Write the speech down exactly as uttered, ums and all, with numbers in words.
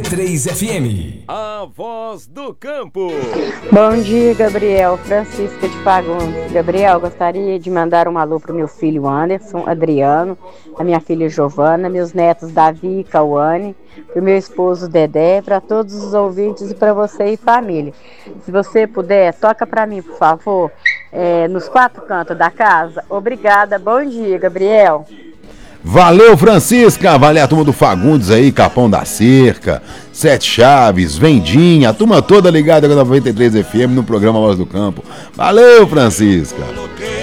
três F M. A voz do campo. Bom dia, Gabriel. Francisca de Fagundes. Gabriel, gostaria de mandar um alô para o meu filho Anderson, Adriano, a minha filha Giovana, meus netos Davi e Cauane, para o meu esposo Dedé, para todos os ouvintes e para você e família. Se você puder, toca para mim, por favor, é, nos quatro cantos da casa. Obrigada. Bom dia, Gabriel. Valeu, Francisca, valeu a turma do Fagundes aí, Capão da Cerca, Sete Chaves, Vendinha, a turma toda ligada com a noventa e três F M no programa Voz do Campo. Valeu, Francisca.